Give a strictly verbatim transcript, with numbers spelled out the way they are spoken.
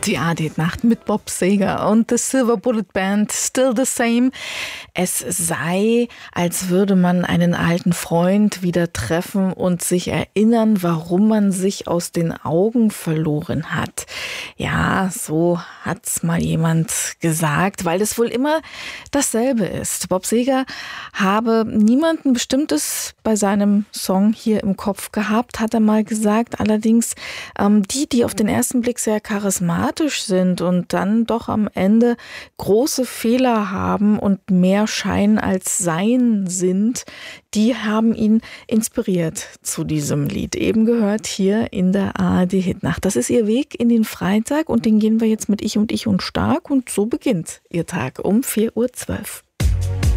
Die A R D-Nacht mit Bob Seger und The Silver Bullet Band, Still the Same. Es sei, als würde man einen alten Freund wieder treffen und sich erinnern, warum man sich aus den Augen verloren hat. Ja, so hat's mal jemand gesagt, weil es wohl immer dasselbe ist. Bob Seger habe niemanden Bestimmtes bei seinem Song hier im Kopf gehabt, hat er mal gesagt. Allerdings ähm, die, die auf den ersten Blick sehr charismatisch sind und dann doch am Ende große Fehler haben und mehr Schein als Sein sind, die haben ihn inspiriert zu diesem Lied. Eben gehört hier in der A R D-Hitnacht. Das ist ihr Weg in den Freitag und den gehen wir jetzt mit Ich und Ich und Stark und so beginnt ihr Tag um vier Uhr zwölf.